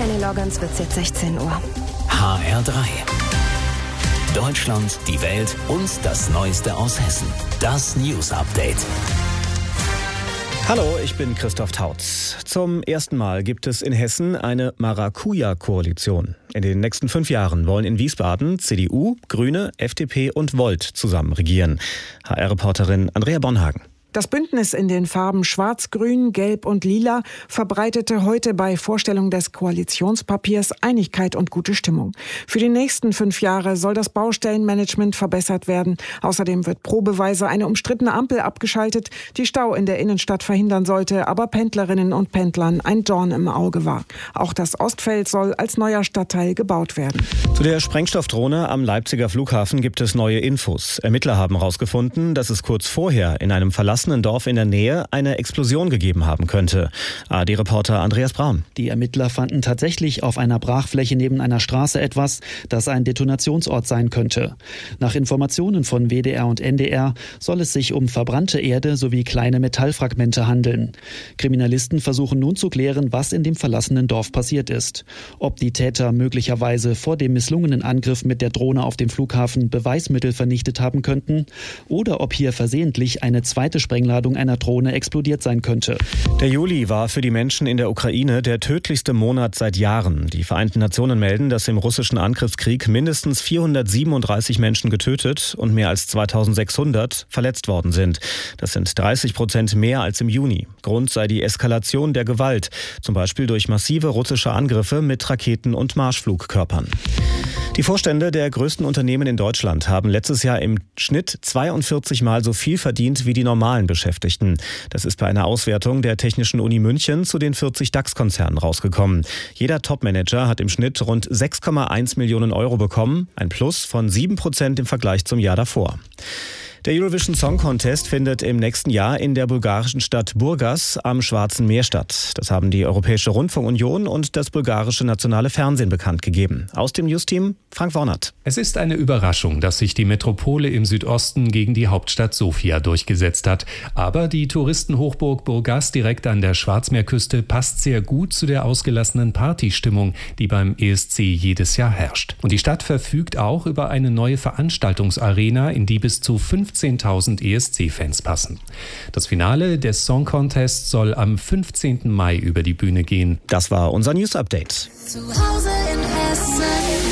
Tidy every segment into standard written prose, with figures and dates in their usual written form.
Kenny Loggins wird's jetzt 16 Uhr. HR3. Deutschland, die Welt und das Neueste aus Hessen. Das News Update. Hallo, ich bin Christoph Tautz. Zum ersten Mal gibt es in Hessen eine Maracuja-Koalition. In den nächsten 5 Jahren wollen in Wiesbaden CDU, Grüne, FDP und Volt zusammen regieren. HR-Reporterin Andrea Bonhagen. Das Bündnis in den Farben Schwarz, Grün, Gelb und Lila verbreitete heute bei Vorstellung des Koalitionspapiers Einigkeit und gute Stimmung. Für die nächsten 5 Jahre soll das Baustellenmanagement verbessert werden. Außerdem wird probeweise eine umstrittene Ampel abgeschaltet, die Stau in der Innenstadt verhindern sollte, aber Pendlerinnen und Pendlern ein Dorn im Auge war. Auch das Ostfeld soll als neuer Stadtteil gebaut werden. Zu der Sprengstoffdrohne am Leipziger Flughafen gibt es neue Infos. Ermittler haben herausgefunden, dass es kurz vorher in einem verlassenen Dorf in der Nähe eine Explosion gegeben haben könnte. ARD-Reporter Andreas Braun. Die Ermittler fanden tatsächlich auf einer Brachfläche neben einer Straße etwas, das ein Detonationsort sein könnte. Nach Informationen von WDR und NDR soll es sich um verbrannte Erde sowie kleine Metallfragmente handeln. Kriminalisten versuchen nun zu klären, was in dem verlassenen Dorf passiert ist. Ob die Täter möglicherweise vor dem misslungenen Angriff mit der Drohne auf dem Flughafen Beweismittel vernichtet haben könnten oder ob hier versehentlich eine zweite Sprengladung einer Drohne explodiert sein könnte. Der Juli war für die Menschen in der Ukraine der tödlichste Monat seit Jahren. Die Vereinten Nationen melden, dass im russischen Angriffskrieg mindestens 437 Menschen getötet und mehr als 2600 verletzt worden sind. Das sind 30% mehr als im Juni. Grund sei die Eskalation der Gewalt, zum Beispiel durch massive russische Angriffe mit Raketen und Marschflugkörpern. Die Vorstände der größten Unternehmen in Deutschland haben letztes Jahr im Schnitt 42 Mal so viel verdient wie die normalen Beschäftigten. Das ist bei einer Auswertung der Technischen Uni München zu den 40 DAX-Konzernen rausgekommen. Jeder Topmanager hat im Schnitt rund 6,1 Millionen Euro bekommen, ein Plus von 7% im Vergleich zum Jahr davor. Der Eurovision Song Contest findet im nächsten Jahr in der bulgarischen Stadt Burgas am Schwarzen Meer statt. Das haben die Europäische Rundfunkunion und das bulgarische nationale Fernsehen bekannt gegeben. Aus dem Newsteam Frank Wornert. Es ist eine Überraschung, dass sich die Metropole im Südosten gegen die Hauptstadt Sofia durchgesetzt hat. Aber die Touristenhochburg Burgas direkt an der Schwarzmeerküste passt sehr gut zu der ausgelassenen Partystimmung, die beim ESC jedes Jahr herrscht. Und die Stadt verfügt auch über eine neue Veranstaltungsarena, in die bis zu 15.000 ESC-Fans passen. Das Finale des Song Contests soll am 15. Mai über die Bühne gehen. Das war unser News Update. Zu Hause in Hessen.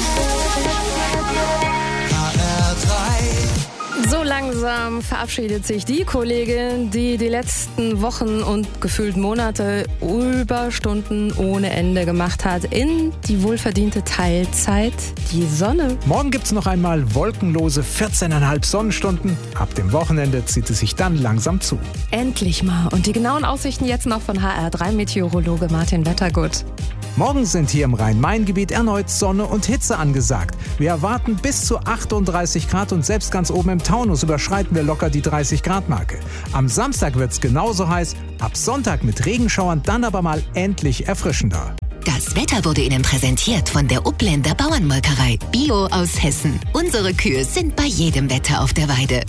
So langsam verabschiedet sich die Kollegin, die letzten Wochen und gefühlt Monate Überstunden ohne Ende gemacht hat, in die wohlverdiente Teilzeit, die Sonne. Morgen gibt's noch einmal wolkenlose 14,5 Sonnenstunden. Ab dem Wochenende zieht es sich dann langsam zu. Endlich mal. Und die genauen Aussichten jetzt noch von HR3-Meteorologe Martin Wettergut. Morgen sind hier im Rhein-Main-Gebiet erneut Sonne und Hitze angesagt. Wir erwarten bis zu 38 Grad und selbst ganz oben im Taunus überschreiten wir locker die 30-Grad-Marke. Am Samstag wird's genauso heiß, ab Sonntag mit Regenschauern, dann aber mal endlich erfrischender. Das Wetter wurde Ihnen präsentiert von der Upländer Bauernmolkerei. Bio aus Hessen. Unsere Kühe sind bei jedem Wetter auf der Weide.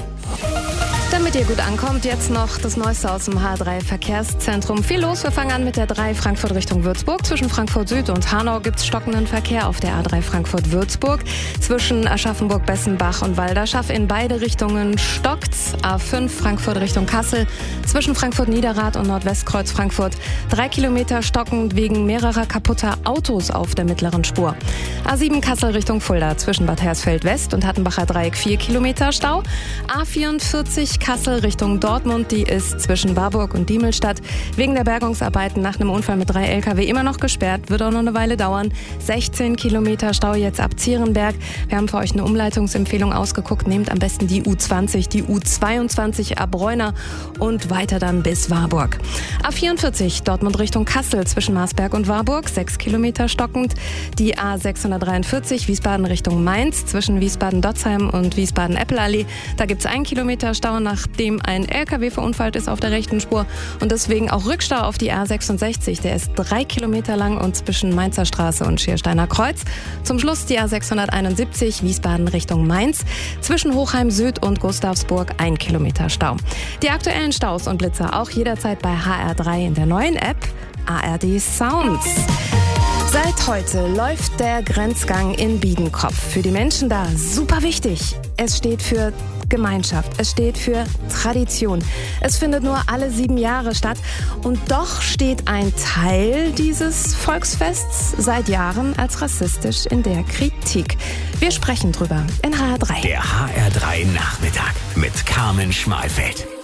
Damit ihr gut ankommt, jetzt noch das Neueste aus dem H3 Verkehrszentrum. Viel los, wir fangen an mit der 3 Frankfurt Richtung Würzburg. Zwischen Frankfurt Süd und Hanau gibt es stockenden Verkehr auf der A3 Frankfurt-Würzburg. Zwischen Aschaffenburg, Bessenbach und Walderschaff in beide Richtungen stockt's. A5 Frankfurt Richtung Kassel. Zwischen Frankfurt-Niederrad und Nordwestkreuz Frankfurt 3 Kilometer stockend wegen mehrerer kaputter Autos auf der mittleren Spur. A7 Kassel Richtung Fulda. Zwischen Bad Hersfeld West und Hattenbacher Dreieck 4 Kilometer Stau. A44 Kassel Richtung Dortmund, die ist zwischen Warburg und Diemelstadt wegen der Bergungsarbeiten nach einem Unfall mit 3 LKW immer noch gesperrt, wird auch noch eine Weile dauern. 16 Kilometer Stau jetzt ab Zierenberg. Wir haben für euch eine Umleitungsempfehlung ausgeguckt. Nehmt am besten die U20, die U22 ab Reuna und weiter dann bis Warburg. A44 Dortmund Richtung Kassel zwischen Marsberg und Warburg, 6 Kilometer stockend. Die A643 Wiesbaden Richtung Mainz zwischen Wiesbaden-Dotzheim und Wiesbaden-Eppelallee. Da gibt es 1 Kilometer Stau, nachdem ein LKW verunfallt ist auf der rechten Spur und deswegen auch Rückstau auf die A66. Der ist 3 Kilometer lang und zwischen Mainzer Straße und Schiersteiner Kreuz. Zum Schluss die A671 Wiesbaden Richtung Mainz. Zwischen Hochheim Süd und Gustavsburg 1 Kilometer Stau. Die aktuellen Staus und Blitzer auch jederzeit bei HR3 in der neuen App ARD Sounds. Seit heute läuft der Grenzgang in Biedenkopf. Für die Menschen da super wichtig. Es steht für Gemeinschaft, es steht für Tradition. Es findet nur alle 7 Jahre statt. Und doch steht ein Teil dieses Volksfests seit Jahren als rassistisch in der Kritik. Wir sprechen drüber in HR3. Der HR3 Nachmittag mit Carmen Schmalfeld.